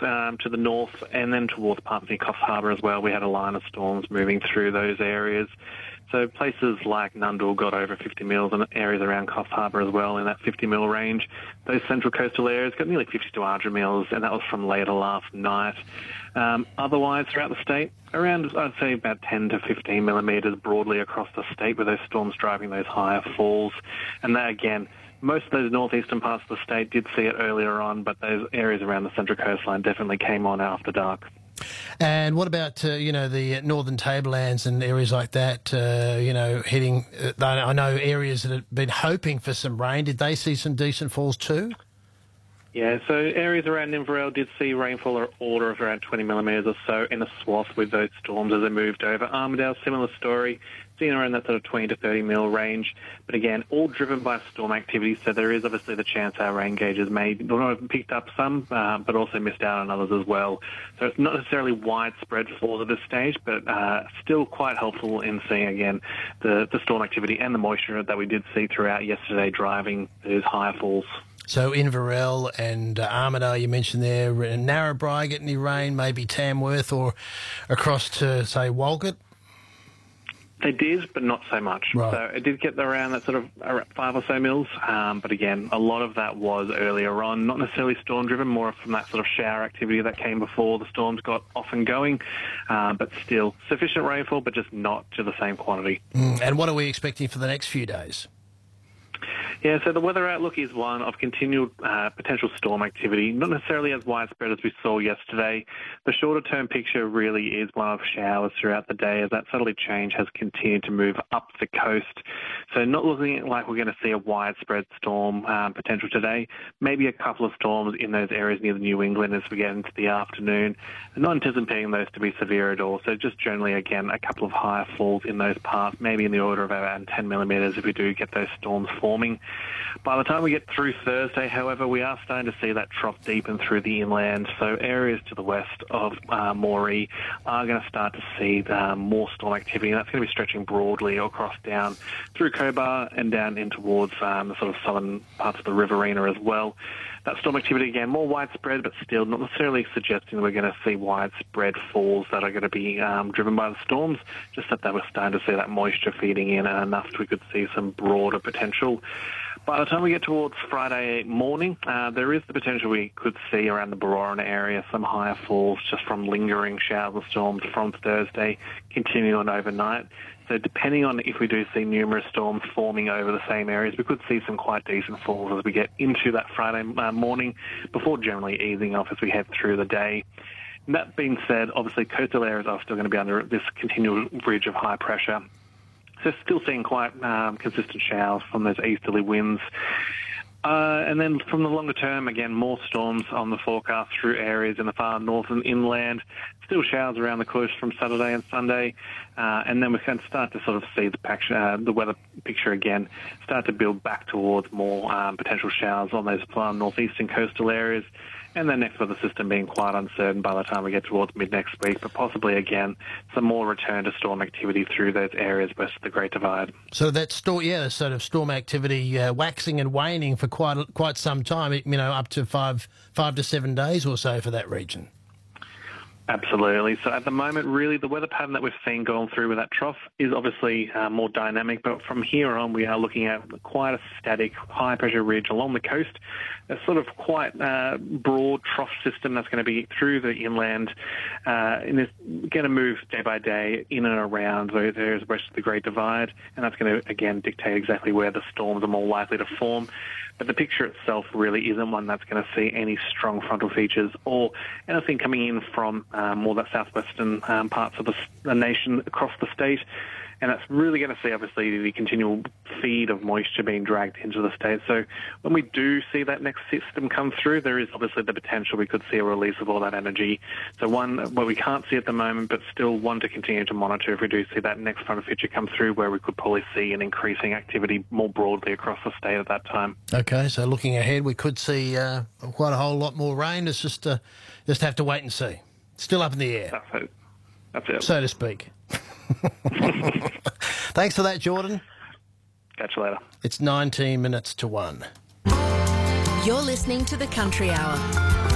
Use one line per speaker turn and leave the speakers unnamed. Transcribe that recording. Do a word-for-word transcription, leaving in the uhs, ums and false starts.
um, to the north, and then towards parts near Coffs Harbour as well. We had a line of storms moving through those areas. So places like Nundle got over fifty mils, and areas around Coffs Harbour as well in that fifty mil range. Those central coastal areas got nearly fifty to one hundred mils, and that was from later last night. Um, otherwise, throughout the state, around, I'd say, about ten to fifteen millimetres broadly across the state, with those storms driving those higher falls. And that, again, most of those northeastern parts of the state did see it earlier on, but those areas around the central coastline definitely came on after dark.
And what about, uh, you know, the northern tablelands and areas like that, uh, you know, hitting, uh, I know areas that have been hoping for some rain. Did they see some decent falls too?
Yeah, so areas around Inverell did see rainfall order of around twenty millimetres or so in a swath with those storms as they moved over. Armidale, similar story, seeing around that sort of twenty to thirty mil range. But again, all driven by storm activity, so there is obviously the chance our rain gauges may have picked up some, uh, but also missed out on others as well. So it's not necessarily widespread falls at this stage, but uh, still quite helpful in seeing, again, the, the storm activity and the moisture that we did see throughout yesterday driving those higher falls.
So Inverell and uh, Armidale, you mentioned there, Narrabri get any rain, maybe Tamworth or across to, say, Walgett?
They did, but not so much.
Right.
So it did get around that sort of around five or so mils, um, but again, a lot of that was earlier on, not necessarily storm-driven, more from that sort of shower activity that came before the storms got off and going, uh, but still sufficient rainfall, but just not to the same quantity.
Mm. And what are we expecting for the next few days?
Yeah, so the weather outlook is one of continued uh, potential storm activity, not necessarily as widespread as we saw yesterday. The shorter-term picture really is one of showers throughout the day as that southerly change has continued to move up the coast. So not looking like we're going to see a widespread storm um, potential today. Maybe a couple of storms in those areas near the New England as we get into the afternoon. And not anticipating those to be severe at all. So just generally, again, a couple of higher falls in those parts, maybe in the order of around ten millimetres if we do get those storms forming. By the time we get through Thursday, however, we are starting to see that trough deepen through the inland. So areas to the west of uh, Moree are going to start to see uh, more storm activity. And that's going to be stretching broadly across down through Cobar and down in towards um, the sort of southern parts of the Riverina as well. That storm activity, again, more widespread, but still not necessarily suggesting that we're going to see widespread falls that are going to be um, driven by the storms, just that they were starting to see that moisture feeding in and enough that we could see some broader potential. By the time we get towards Friday morning, uh, there is the potential we could see around the Berowra area some higher falls just from lingering showers and storms from Thursday, continuing on overnight. So depending on if we do see numerous storms forming over the same areas, we could see some quite decent falls as we get into that Friday uh, morning before generally easing off as we head through the day. And that being said, obviously coastal areas are still going to be under this continual ridge of high pressure. So still seeing quite um, consistent showers from those easterly winds. Uh, and then from the longer term, again, more storms on the forecast through areas in the far northern inland. Still showers around the coast from Saturday and Sunday. Uh, and then we can start to sort of see the, picture, uh, the weather picture again start to build back towards more um, potential showers on those far northeastern coastal areas. And then next weather system being quite uncertain by the time we get towards mid-next week, but possibly, again, some more return to storm activity through those areas west of the Great Divide.
So that storm, yeah, sort of storm activity uh, waxing and waning for quite quite some time, you know, up to five five to seven days or so for that region.
Absolutely. So at the moment, really, the weather pattern that we've seen going through with that trough is obviously uh, more dynamic, but from here on, we are looking at quite a static, high-pressure ridge along the coast, a sort of quite uh, broad trough system that's going to be through the inland, uh, and it's going to move day by day in and around those areas west of the Great Divide, and that's going to, again, dictate exactly where the storms are more likely to form. But the picture itself really isn't one that's going to see any strong frontal features or anything coming in from um, more that southwestern um, parts of the, the nation across the state. And that's really going to see, obviously, the continual feed of moisture being dragged into the state. So when we do see that next system come through, there is obviously the potential we could see a release of all that energy. So one, what we can't see at the moment, but still one to continue to monitor if we do see that next frontal feature come through, where we could probably see an increasing activity more broadly across the state at that time.
Okay, so looking ahead, we could see uh, quite a whole lot more rain. It's just, uh, just have to wait and see. Still up in the air.
That's it. That's it.
So to speak. Thanks for that, Jordan.
Catch you later.
It's nineteen minutes to one.
You're listening to The Country Hour.